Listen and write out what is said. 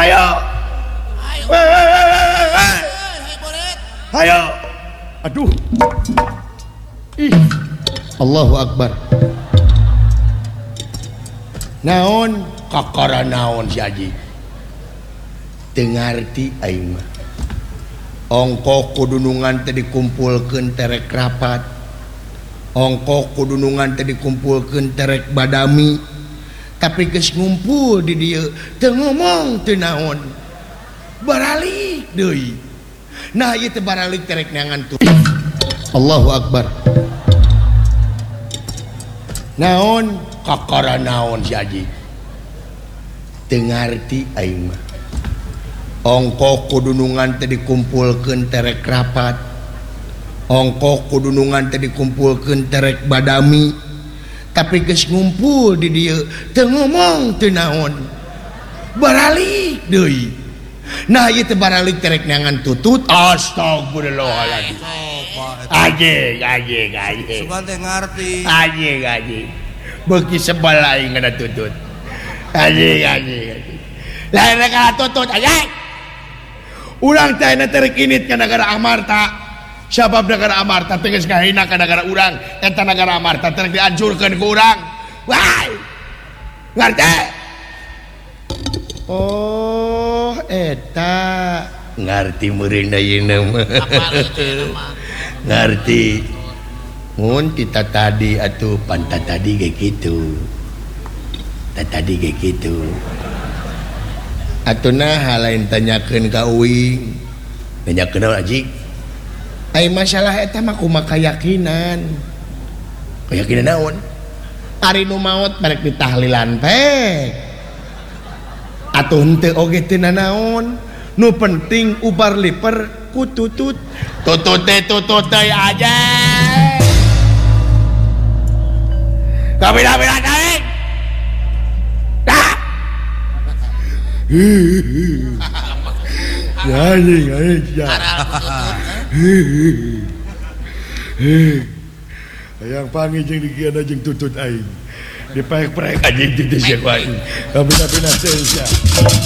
Ayo. Ayo. Aduh. Ih. Allahu Akbar. Naon kakara naon si Aji? Teu ngarti aing mah. Ongkoh kudunungan teh dikumpulkeun terek rapat. Ongkoh kudunungan teh dikumpulkeun terek badami. Tapi geus ngumpul di dieu teu ngomong teu naon. Baralik deui. Nah ieu teh baralik terek neangan tuh. Allahu Akbar. Naon kakara naon si Aji? Teu ngarti aing mah. Ongkoh kudunungan teh dikumpulkeun terek rapat. Ongkoh kudunungan teh dikumpulkeun terek badami. Tapi geus ngumpul di dieu teu ngomong teu naon. Baralik deui. Nah ieu teh baralik terek neangan tutut. Astagfirullahaladzim. Aje. Sugan teh ngarti. Aje. Beuki sebal aing ngana tutut. Aje. Lain kana tutut aje. Urang teh na terkinit ka negara Amarta. Sabab negara Amarta teh geus kahina ka negara urang. Eta negara Amarta teh dihancurkeun ku urang. Wah. Ngarti? Oh, eta ngarti meureun ayeuna mah. Ngarti. Mun kita tadi atuh panta tadi ge kitu. Tadi ge kitu. Atuna hal lain tanyakeun ka uing. Tanyakeun naon Aji? Ai masalah eta mah kumaha keyakinan. Keyakinan naon? Ari nu maot merek ditahlilan teh. Atuh henteu oge teu naon. Nu penting ubar liper ku tutut. Tutut teh aja. Kabila-bila naik. Dah. Yang panggil jeung dikiana jeung tutut aing. Dipaek-paek anjing jeung teh sia ku aing. Kabina-bina teh sia.